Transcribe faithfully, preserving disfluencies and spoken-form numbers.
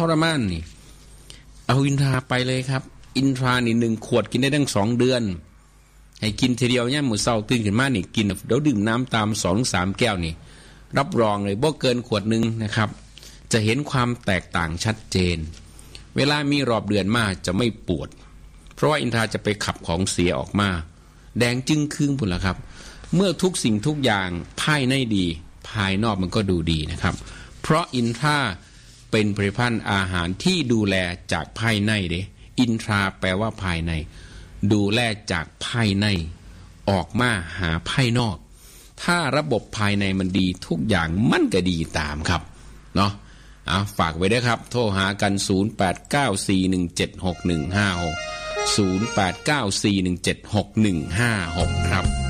รมานนี่เอาอินทราไปเลยครับอินทรานี่หนึ่งขวดกินได้ตั้งสองเดือนให้กินทีเดียวเนี่ยมื้อเช้าตื่นขึ้นมานี่กินเดี๋ยวดื่มน้ำตาม สองถึงสาม แก้วนี่รับรองเลยบ่เกินขวดนึงนะครับจะเห็นความแตกต่างชัดเจนเวลามีรอบเดือนมาจะไม่ปวดเพราะว่าอินทราจะไปขับของเสียออกมาแดงจึ้งครึ่งพุ่นละครับเมื่อทุกสิ่งทุกอย่างภายในดีภายนอกมันก็ดูดีนะครับเพราะอินทราเป็นผลิตภัณฑ์อาหารที่ดูแลจากภายในเด้อินทราแปลว่าภายในดูแลจากภายในออกมาหาภายนอกถ้าระบบภายในมันดีทุกอย่างมันก็ดีตามครับเนาะเอาฝากไว้ด้วยครับโทรหากันศูนย์ แปด เก้า สี่ หนึ่ง เจ็ด หก หนึ่ง ห้า หก ศูนย์ แปด เก้า สี่ หนึ่ง เจ็ด หก หนึ่ง ห้า หกครับ